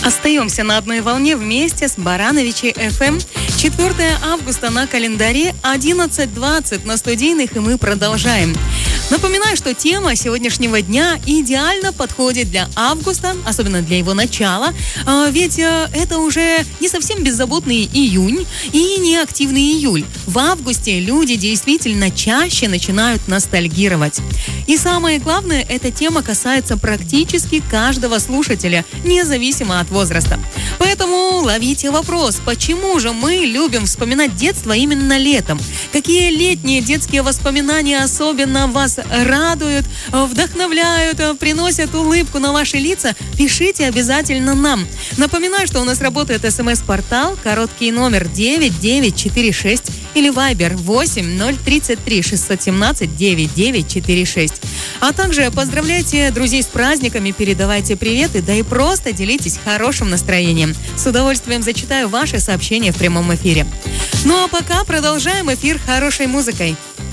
Остаемся на одной волне вместе с Барановичей ФМ. 4 августа на календаре, 11:20 на студийных, и мы продолжаем. Напоминаю, что тема сегодняшнего дня идеально подходит для августа, особенно для его начала, ведь это уже не совсем беззаботный июнь и не активный июль. В августе люди действительно чаще начинают ностальгировать. И самое главное, эта тема касается практически каждого слушателя, независимо от возраста. Поэтому ловите вопрос, почему же мы любим вспоминать детство именно летом? Какие летние детские воспоминания особенно вас радуют, вдохновляют, приносят улыбку на ваши лица? Пишите обязательно нам. Напоминаю, что у нас работает СМС-портал, короткий номер 9946 или Viber 8 033 617 9946. А также поздравляйте друзей с праздниками, передавайте приветы, да и просто делитесь хорошим настроением. С удовольствием зачитаю ваши сообщения в прямом эфире. Ну а пока продолжаем эфир хорошей музыкой.